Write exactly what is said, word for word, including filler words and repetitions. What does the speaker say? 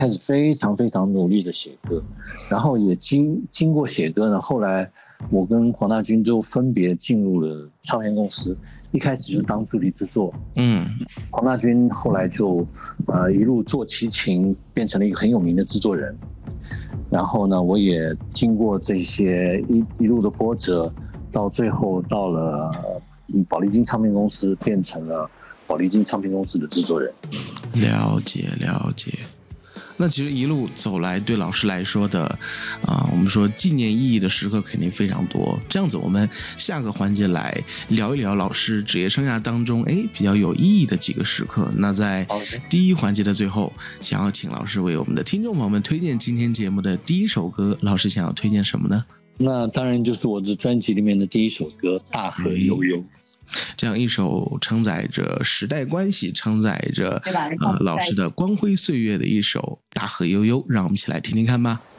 开始非常非常努力的写歌，然后也经经过写歌呢，后来我跟黄大军就分别进入了唱片公司，一开始就当助理制作， 嗯， 黄大军后来就呃一路做齐秦，变成了一个很有名的制作人。然后呢，我也经过这些一一路的波折，到最后到了宝丽金唱片公司，变成了宝丽金唱片公司的制作人。 了解了解。那其实一路走来，对老师来说的，啊、呃，我们说纪念意义的时刻肯定非常多。这样子，我们下个环节来聊一聊老师职业生涯当中，哎，比较有意义的几个时刻。那在第一环节的最后，想要请老师为我们的听众朋友们推荐今天节目的第一首歌，老师想要推荐什么呢？ 那当然就是我的专辑里面的第一首歌《大河悠悠》。 这样一首承载着时代关系、承载着呃老师的光辉岁月的一首《大河悠悠》，让我们一起来听听看吧。